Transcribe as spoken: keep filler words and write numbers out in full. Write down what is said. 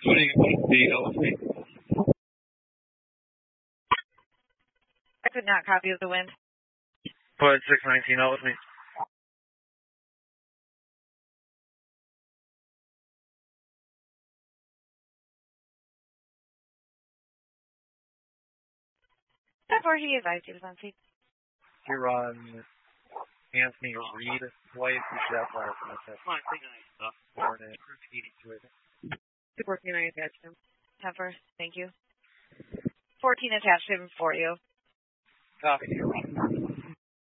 I could not copy of the wind. Put six nineteen out with me. That's where he advised he was on seat. You're on Anthony Reed White. You should have fire from the test. Come on, take a nice stuff. Hornet. fourteen, I attached him. Temper, thank you. fourteen attached him for you. Copy.